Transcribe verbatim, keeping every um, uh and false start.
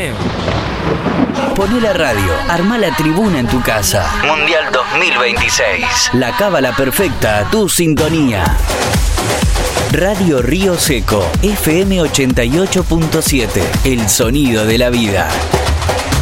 sé. Poné la radio, armá la tribuna en tu casa. Mundial dos mil veintiséis. La cábala perfecta a tu sintonía. Radio Río Seco, F M ochenta y ocho punto siete. El sonido de la vida.